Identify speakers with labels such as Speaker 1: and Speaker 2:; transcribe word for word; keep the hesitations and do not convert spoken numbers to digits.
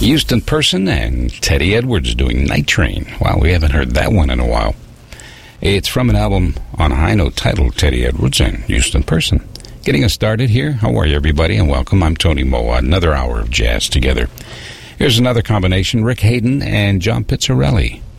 Speaker 1: Houston Person and Teddy Edwards doing Night Train. Wow, we haven't heard that one in a while. It's from an album on a high note titled Teddy Edwards and Houston Person. Getting us started here. How are you, everybody? And welcome. I'm Tony Moa. Another hour of jazz together. Here's another combination, Rick Hayden and John Pizzarelli.